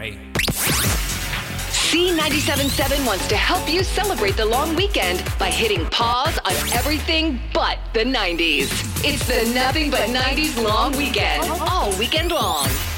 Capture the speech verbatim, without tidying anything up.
Ray. C ninety-seven point seven wants to help you celebrate the long weekend by hitting pause on everything but the nineties. It's the Nothing But nineties Long Weekend, all weekend long.